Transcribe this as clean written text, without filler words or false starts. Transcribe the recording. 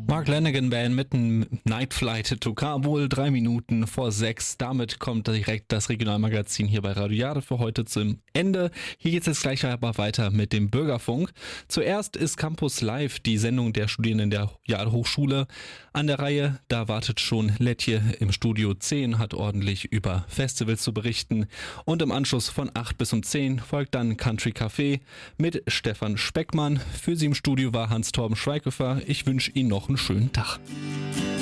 Mark Lanegan Band mit einem Night Flight to Kabul, 3 Minuten vor 6. Damit kommt direkt das Regionalmagazin hier bei Radio Jade für heute zum Ende. Hier geht es jetzt gleich aber weiter mit dem Bürgerfunk. Zuerst ist Campus Live, die Sendung der Studierenden der Jade Hochschule, an der Reihe. Da wartet schon Letje im Studio 10, hat ordentlich über Festivals zu berichten. Und im Anschluss von 8 bis um 10 folgt dann Country Café mit Stefan Speckmann. Für Sie im Studio war Hans-Torben Schweighöfer. Ich wünsche Ihnen noch einen schönen Tag.